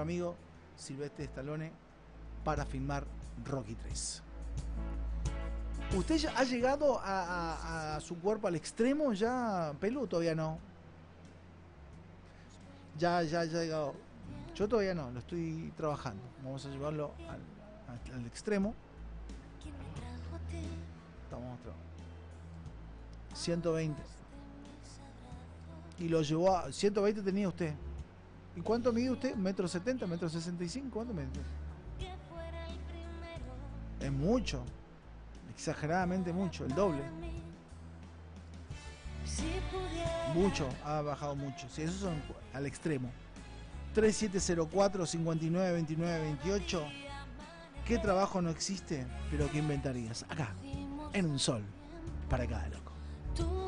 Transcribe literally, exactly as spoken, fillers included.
amigo Sylvester Stallone para filmar Rocky tres. ¿Usted ya ha llegado a, a, a su cuerpo al extremo ya, Pelu? Todavía no. Ya, ya, ya ha llegado. Yo todavía no, lo estoy trabajando. Vamos a llevarlo al, al, al extremo. Estamos trabajando. ciento veinte. Y lo llevó a... ciento veinte tenía usted. ¿Y cuánto mide usted? ¿Metro setenta? ¿Metro sesenta y cinco? ¿Cuánto mide? Es mucho. Exageradamente mucho. El doble. Mucho. Ha bajado mucho. Sí, esos son al extremo. tres siete cero cuatro, cinco nueve, veintinueve veintiocho. ¿Qué trabajo no existe? Pero ¿qué inventarías? Acá. En un sol. Para cada loco.